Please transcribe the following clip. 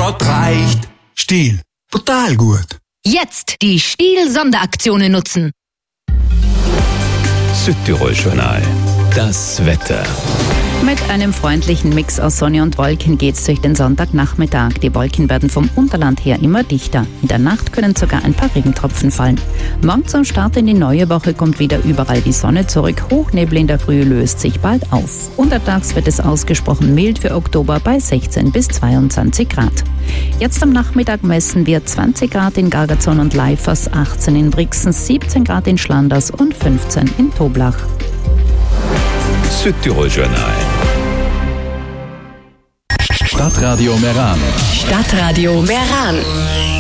hat reicht. Stiel, total gut. Jetzt die Stiel-Sonderaktionen nutzen. Südtirol-Journal. Das Wetter. Mit einem freundlichen Mix aus Sonne und Wolken geht's durch den Sonntagnachmittag. Die Wolken werden vom Unterland her immer dichter. In der Nacht können sogar ein paar Regentropfen fallen. Morgen zum Start in die neue Woche kommt wieder überall die Sonne zurück. Hochnebel in der Früh löst sich bald auf. Untertags wird es ausgesprochen mild für Oktober bei 16 bis 22 Grad. Jetzt am Nachmittag messen wir 20 Grad in Gargazon und Leifers, 18 in Brixen, 17 Grad in Schlanders und 15 in Toblach. Südtirol-Journal. Stadtradio Meran. Stadtradio Meran.